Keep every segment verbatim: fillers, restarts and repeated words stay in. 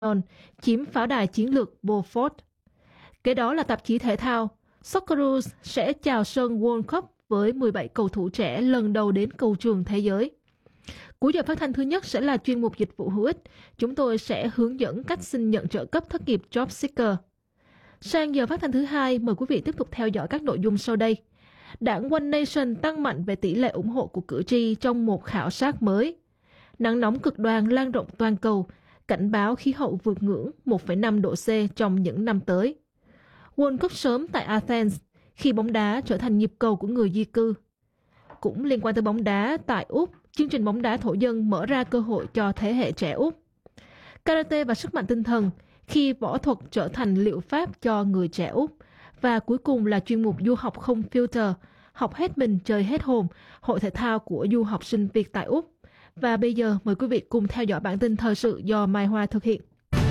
chiếm pháo đài chiến lược Beaufort. Kế đó là tạp chí thể thao Socceroos sẽ chào sân World Cup với mười bảy cầu thủ trẻ lần đầu đến cầu trường thế giới. Cuối giờ phát thanh thứ nhất sẽ là chuyên mục dịch vụ hữu ích. Chúng tôi sẽ hướng dẫn cách xin nhận trợ cấp thất nghiệp Job Seeker. Sang giờ phát thanh thứ hai, mời quý vị tiếp tục theo dõi các nội dung sau đây. Đảng One Nation tăng mạnh về tỷ lệ ủng hộ của cử tri trong một khảo sát mới. Nắng nóng cực đoan lan rộng toàn cầu, cảnh báo khí hậu vượt ngưỡng một phẩy năm độ C trong những năm tới. World Cup sớm tại Athens, khi bóng đá trở thành nhịp cầu của người di cư. Cũng liên quan tới bóng đá tại Úc, chương trình bóng đá thổ dân mở ra cơ hội cho thế hệ trẻ Úc. Karate và sức mạnh tinh thần, khi võ thuật trở thành liệu pháp cho người trẻ Úc. Và cuối cùng là chuyên mục du học không filter, học hết mình chơi hết hồn, hội thể thao của du học sinh Việt tại Úc. Và bây giờ mời quý vị cùng theo dõi bản tin thời sự do Mai Hoa thực hiện.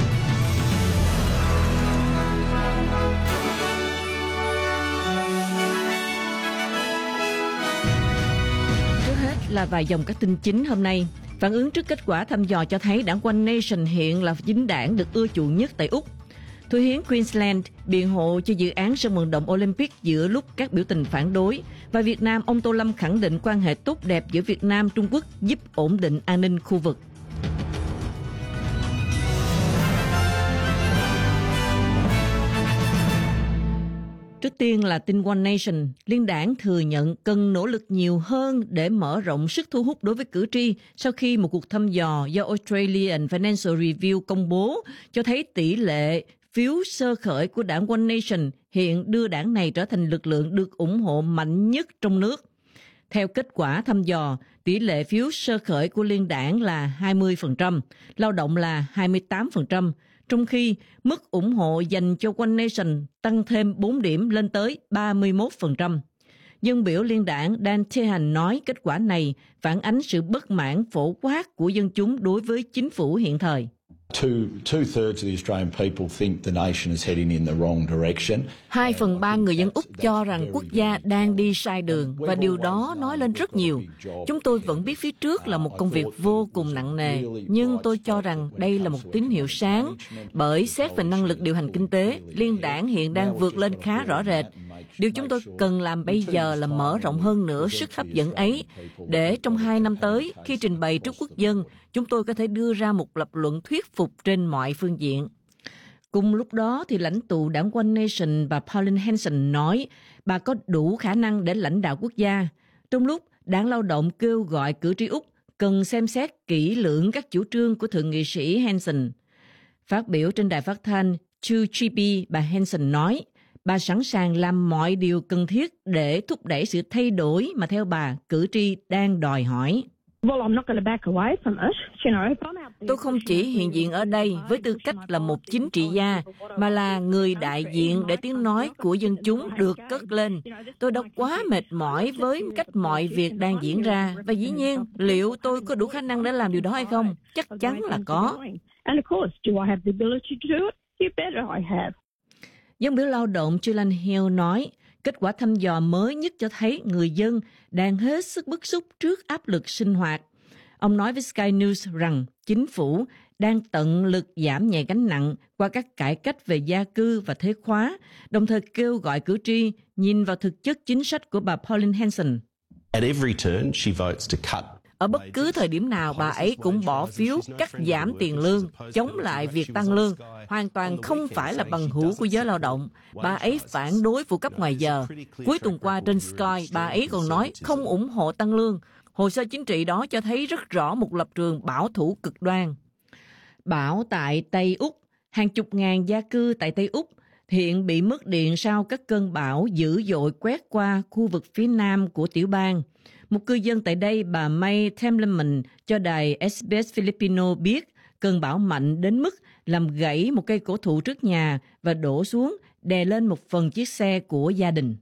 Trước hết là vài dòng các tin chính hôm nay. Phản ứng trước kết quả thăm dò cho thấy đảng One Nation hiện là chính đảng được ưa chuộng nhất tại Úc. Thủ hiến Queensland biện hộ cho dự án sân vận động Olympic giữa lúc các biểu tình phản đối. Và Việt Nam, ông Tô Lâm khẳng định quan hệ tốt đẹp giữa Việt Nam Trung Quốc giúp ổn định an ninh khu vực. Trước tiên là tin One Nation, liên đảng thừa nhận cần nỗ lực nhiều hơn để mở rộng sức thu hút đối với cử tri sau khi một cuộc thăm dò do Australian Financial Review công bố cho thấy tỷ lệ phiếu sơ khởi của đảng One Nation hiện đưa đảng này trở thành lực lượng được ủng hộ mạnh nhất trong nước. Theo kết quả thăm dò, tỷ lệ phiếu sơ khởi của liên đảng là hai mươi phần trăm, lao động là hai mươi tám phần trăm, trong khi mức ủng hộ dành cho One Nation tăng thêm bốn điểm lên tới ba mươi mốt phần trăm. Dân biểu liên đảng Dan Tehan nói kết quả này phản ánh sự bất mãn phổ quát của dân chúng đối với chính phủ hiện thời. Two, two-thirds of the Australian people think the nation is heading in the wrong direction. Hai phần ba người dân Úc cho rằng quốc gia đang đi sai đường và điều đó nói lên rất nhiều. Chúng tôi vẫn biết phía trước là một công việc vô cùng nặng nề, nhưng tôi cho rằng đây là một tín hiệu sáng bởi xét về năng lực điều hành kinh tế, liên đảng hiện đang vượt lên khá rõ rệt. Điều chúng tôi cần làm bây giờ là mở rộng hơn nữa sức hấp dẫn ấy, để trong hai năm tới, khi trình bày trước quốc dân, chúng tôi có thể đưa ra một lập luận thuyết phục trên mọi phương diện. Cùng lúc đó, thì lãnh tụ đảng One Nation bà Pauline Hanson nói bà có đủ khả năng để lãnh đạo quốc gia. Trong lúc đảng Lao động kêu gọi cử tri Úc cần xem xét kỹ lưỡng các chủ trương của thượng nghị sĩ Hanson. Phát biểu trên đài phát thanh two G B, bà Hanson nói bà sẵn sàng làm mọi điều cần thiết để thúc đẩy sự thay đổi mà theo bà cử tri đang đòi hỏi. Tôi không chỉ hiện diện ở đây với tư cách là một chính trị gia, mà là người đại diện để tiếng nói của dân chúng được cất lên. Tôi đã quá mệt mỏi với cách mọi việc đang diễn ra, và dĩ nhiên, liệu tôi có đủ khả năng để làm điều đó hay không? Chắc chắn là có. Dân biểu lao động Julian Hill nói, kết quả thăm dò mới nhất cho thấy người dân đang hết sức bức xúc trước áp lực sinh hoạt. Ông nói với Sky News rằng chính phủ đang tận lực giảm nhẹ gánh nặng qua các cải cách về gia cư và thuế khóa, đồng thời kêu gọi cử tri nhìn vào thực chất chính sách của bà Pauline Hanson. At every turn, she votes to cut. Ở bất cứ thời điểm nào, bà ấy cũng bỏ phiếu cắt giảm tiền lương, chống lại việc tăng lương, hoàn toàn không phải là bằng hữu của giới lao động. Bà ấy phản đối phụ cấp ngoài giờ. Cuối tuần qua trên Sky, bà ấy còn nói không ủng hộ tăng lương. Hồ sơ chính trị đó cho thấy rất rõ một lập trường bảo thủ cực đoan. Bão tại Tây Úc, hàng chục ngàn gia cư tại Tây Úc hiện bị mất điện sau các cơn bão dữ dội quét qua khu vực phía nam của tiểu bang. Một cư dân tại đây, bà May Temleman, cho đài ét bê ét Filipino biết cơn bão mạnh đến mức làm gãy một cây cổ thụ trước nhà và đổ xuống, đè lên một phần chiếc xe của gia đình.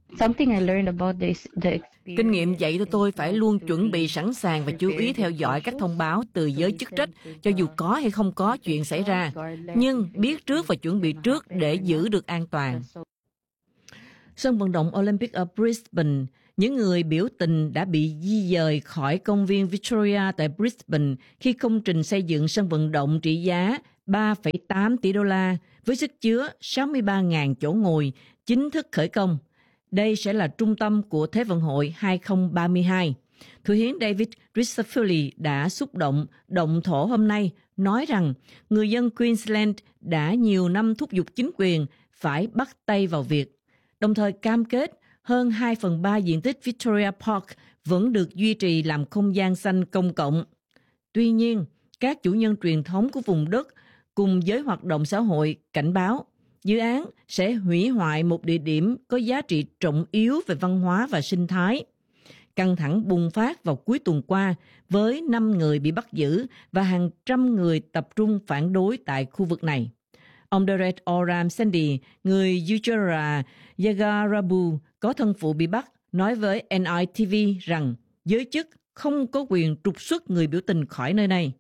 Kinh nghiệm dạy cho tôi phải luôn chuẩn bị sẵn sàng và chú ý theo dõi các thông báo từ giới chức trách, cho dù có hay không có chuyện xảy ra. Nhưng biết trước và chuẩn bị trước để giữ được an toàn. Sân vận động Olympic ở Brisbane, những người biểu tình đã bị di dời khỏi công viên Victoria tại Brisbane khi công trình xây dựng sân vận động trị giá ba phẩy tám tỷ đô la với sức chứa sáu mươi ba nghìn chỗ ngồi chính thức khởi công. Đây sẽ là trung tâm của Thế vận hội hai không ba hai. Thủ hiến David Risafulli đã xúc động động thổ hôm nay, nói rằng người dân Queensland đã nhiều năm thúc giục chính quyền phải bắt tay vào việc, đồng thời cam kết hơn hai phần ba diện tích Victoria Park vẫn được duy trì làm không gian xanh công cộng. Tuy nhiên, các chủ nhân truyền thống của vùng đất cùng giới hoạt động xã hội cảnh báo dự án sẽ hủy hoại một địa điểm có giá trị trọng yếu về văn hóa và sinh thái. Căng thẳng bùng phát vào cuối tuần qua với năm người bị bắt giữ và hàng trăm người tập trung phản đối tại khu vực này. Ông Derek Oram Sandy, người Gujarat Yagarabu có thân phụ bị bắt, nói với en i ti vi rằng giới chức không có quyền trục xuất người biểu tình khỏi nơi này.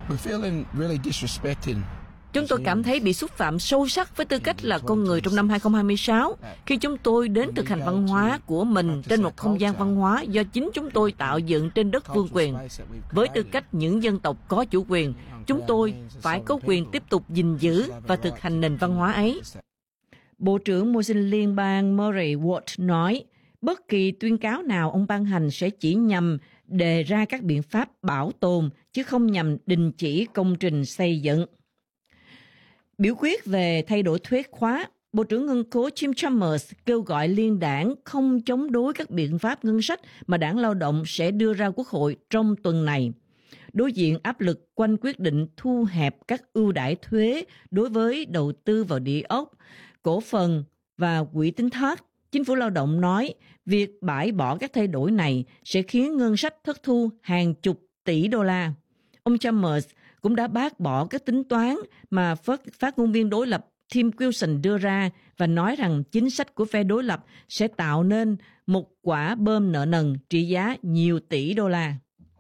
Chúng tôi cảm thấy bị xúc phạm sâu sắc với tư cách là con người trong năm hai không hai sáu khi chúng tôi đến thực hành văn hóa của mình trên một không gian văn hóa do chính chúng tôi tạo dựng trên đất vương quyền. Với tư cách những dân tộc có chủ quyền, chúng tôi phải có quyền tiếp tục gìn giữ và thực hành nền văn hóa ấy. Bộ trưởng Môi sinh liên bang Murray Watt nói, bất kỳ tuyên cáo nào ông ban hành sẽ chỉ nhằm đề ra các biện pháp bảo tồn, chứ không nhằm đình chỉ công trình xây dựng. Biểu quyết về thay đổi thuế khóa, Bộ trưởng Ngân khố Jim Chalmers kêu gọi liên đảng không chống đối các biện pháp ngân sách mà đảng Lao động sẽ đưa ra Quốc hội trong tuần này. Đối diện áp lực quanh quyết định thu hẹp các ưu đãi thuế đối với đầu tư vào địa ốc, cổ phần và quỹ tín thác, Chính phủ Lao động nói việc bãi bỏ các thay đổi này sẽ khiến ngân sách thất thu hàng chục tỷ đô la. Ông Chalmers cũng đã bác bỏ các tính toán mà phát, phát ngôn viên đối lập Tim Wilson đưa ra và nói rằng chính sách của phe đối lập sẽ tạo nên một quả bom nợ nần trị giá nhiều tỷ đô la.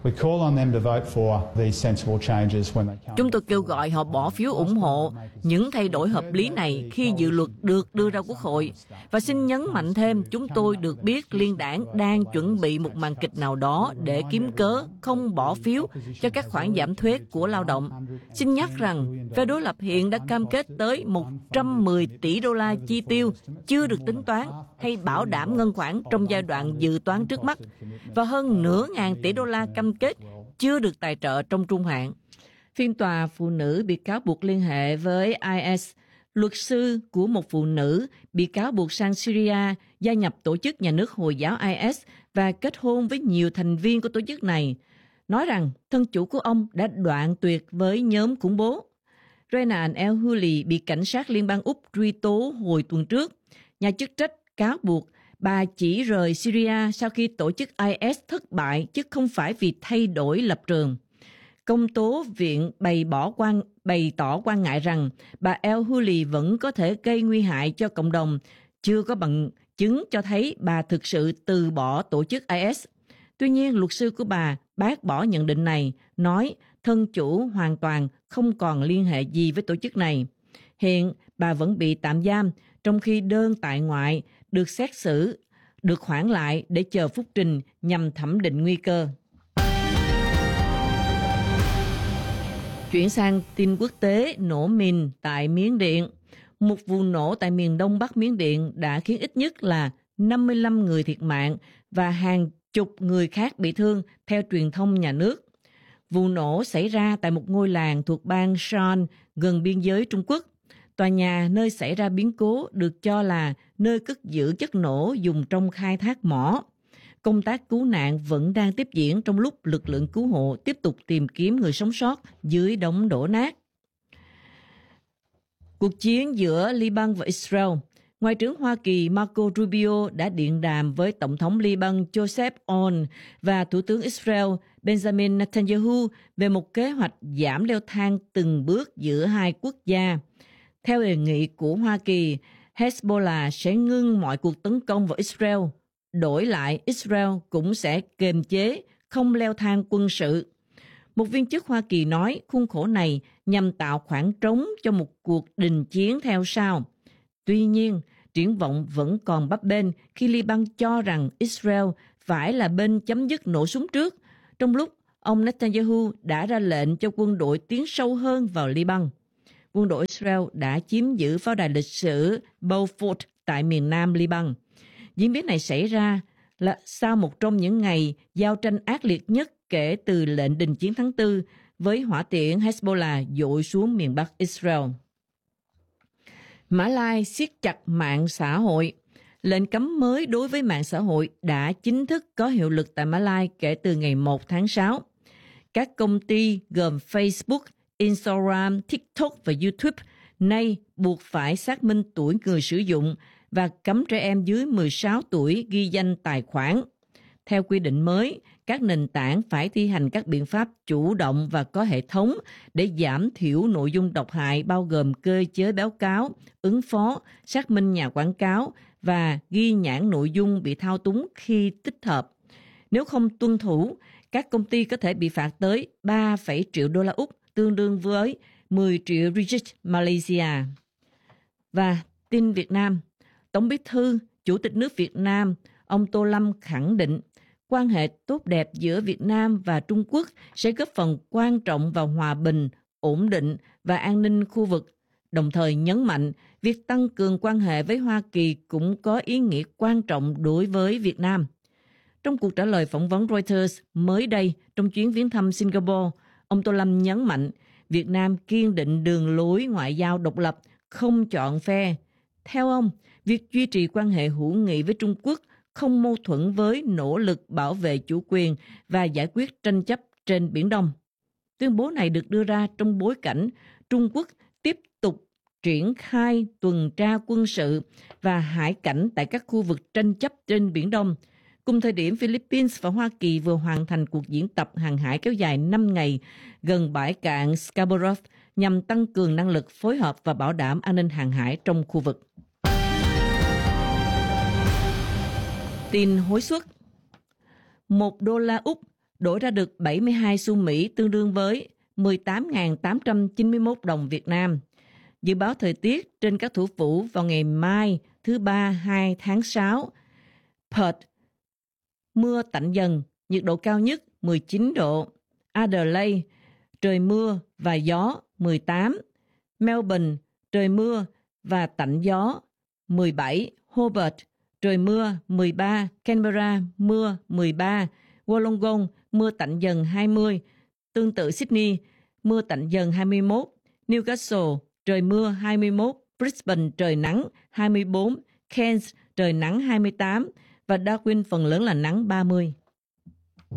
Chúng tôi kêu gọi họ bỏ phiếu ủng hộ những thay đổi hợp lý này khi dự luật được đưa ra Quốc hội. Và xin nhấn mạnh thêm, chúng tôi được biết liên đảng đang chuẩn bị một màn kịch nào đó để kiếm cớ không bỏ phiếu cho các khoản giảm thuế của lao động. Xin nhắc rằng, phe đối lập hiện đã cam kết tới một trăm mười tỷ đô la chi tiêu chưa được tính toán hay bảo đảm ngân khoản trong giai đoạn dự toán trước mắt, và hơn nửa ngàn tỷ đô la cam kết chưa được tài trợ trong trung hạn. Phiên tòa phụ nữ bị cáo buộc liên hệ với i ét, luật sư của một phụ nữ bị cáo buộc sang Syria gia nhập tổ chức nhà nước Hồi giáo i ét và kết hôn với nhiều thành viên của tổ chức này, nói rằng thân chủ của ông đã đoạn tuyệt với nhóm khủng bố. Renan El-Huli bị cảnh sát liên bang Úc truy tố hồi tuần trước. Nhà chức trách cáo buộc bà chỉ rời Syria sau khi tổ chức i ét thất bại, chứ không phải vì thay đổi lập trường. Công tố viện bày, bỏ quan, bày tỏ quan ngại rằng bà El-Huli vẫn có thể gây nguy hại cho cộng đồng, chưa có bằng chứng cho thấy bà thực sự từ bỏ tổ chức i ét. Tuy nhiên, luật sư của bà bác bỏ nhận định này, nói thân chủ hoàn toàn không còn liên hệ gì với tổ chức này. Hiện, bà vẫn bị tạm giam, trong khi đơn tại ngoại được xét xử, được hoãn lại để chờ phúc trình nhằm thẩm định nguy cơ. Chuyển sang tin quốc tế, nổ mìn tại Miến Điện. Một vụ nổ tại miền đông bắc Miến Điện đã khiến ít nhất là năm mươi lăm người thiệt mạng và hàng chục người khác bị thương, theo truyền thông nhà nước. Vụ nổ xảy ra tại một ngôi làng thuộc bang Shan gần biên giới Trung Quốc. Tòa nhà nơi xảy ra biến cố được cho là nơi cất giữ chất nổ dùng trong khai thác mỏ. Công tác cứu nạn vẫn đang tiếp diễn trong lúc lực lượng cứu hộ tiếp tục tìm kiếm người sống sót dưới đống đổ nát. Cuộc chiến giữa Liban và Israel. Ngoại trưởng Hoa Kỳ Marco Rubio đã điện đàm với Tổng thống Liban Joseph Aoun và Thủ tướng Israel Benjamin Netanyahu về một kế hoạch giảm leo thang từng bước giữa hai quốc gia. Theo đề nghị của Hoa Kỳ, Hezbollah sẽ ngưng mọi cuộc tấn công vào Israel. Đổi lại, Israel cũng sẽ kiềm chế, không leo thang quân sự. Một viên chức Hoa Kỳ nói khuôn khổ này nhằm tạo khoảng trống cho một cuộc đình chiến theo sau. Tuy nhiên, triển vọng vẫn còn bấp bênh khi Liban cho rằng Israel phải là bên chấm dứt nổ súng trước, trong lúc ông Netanyahu đã ra lệnh cho quân đội tiến sâu hơn vào Liban. quân đội Israel đã chiếm giữ pháo đài lịch sử Beaufort tại miền nam Liban. Diễn biến này xảy ra là sau một trong những ngày giao tranh ác liệt nhất kể từ lệnh đình chiến tháng tư với hỏa tiễn Hezbollah dội xuống miền bắc Israel. Mã Lai siết chặt mạng xã hội. Lệnh cấm mới đối với mạng xã hội đã chính thức có hiệu lực tại Mã Lai kể từ ngày một tháng sáu. Các công ty gồm Facebook, Instagram, TikTok và YouTube nay buộc phải xác minh tuổi người sử dụng và cấm trẻ em dưới mười sáu tuổi ghi danh tài khoản. Theo quy định mới, các nền tảng phải thi hành các biện pháp chủ động và có hệ thống để giảm thiểu nội dung độc hại, bao gồm cơ chế báo cáo, ứng phó, xác minh nhà quảng cáo và ghi nhãn nội dung bị thao túng khi tích hợp. Nếu không tuân thủ, các công ty có thể bị phạt tới ba phẩy triệu đô la Úc, tương đương với mười triệu ringgit Malaysia. Và tin Việt Nam, Tổng Bí thư, Chủ tịch nước Việt Nam, ông Tô Lâm khẳng định quan hệ tốt đẹp giữa Việt Nam và Trung Quốc sẽ góp phần quan trọng vào hòa bình, ổn định và an ninh khu vực. Đồng thời nhấn mạnh, việc tăng cường quan hệ với Hoa Kỳ cũng có ý nghĩa quan trọng đối với Việt Nam. Trong cuộc trả lời phỏng vấn Reuters mới đây trong chuyến viếng thăm Singapore, ông Tô Lâm nhấn mạnh Việt Nam kiên định đường lối ngoại giao độc lập, không chọn phe. Theo ông, việc duy trì quan hệ hữu nghị với Trung Quốc không mâu thuẫn với nỗ lực bảo vệ chủ quyền và giải quyết tranh chấp trên Biển Đông. Tuyên bố này được đưa ra trong bối cảnh Trung Quốc tiếp tục triển khai tuần tra quân sự và hải cảnh tại các khu vực tranh chấp trên Biển Đông. Cùng thời điểm, Philippines và Hoa Kỳ vừa hoàn thành cuộc diễn tập hàng hải kéo dài năm ngày gần bãi cạn Scarborough nhằm tăng cường năng lực phối hợp và bảo đảm an ninh hàng hải trong khu vực. Tin hối suất. Một đô la Úc đổi ra được bảy mươi hai xu Mỹ, tương đương với mười tám nghìn tám trăm chín mươi mốt đồng Việt Nam. Dự báo thời tiết trên các thủ phủ vào ngày mai thứ Ba hai tháng sáu. Perth, mưa tạnh dần, nhiệt độ cao nhất mười chín độ. Adelaide, trời mưa và gió mười tám. Melbourne, trời mưa và tạnh gió mười bảy. Hobart, trời mưa mười ba. Canberra, mưa mười ba. Wollongong, mưa tạnh dần hai mươi. Tương tự Sydney, mưa tạnh dần hai mươi mốt. Newcastle, trời mưa hai mươi mốt. Brisbane, trời nắng hai mươi bốn. Cairns, trời nắng hai mươi tám. Và Darwin phần lớn là nắng ba mươi.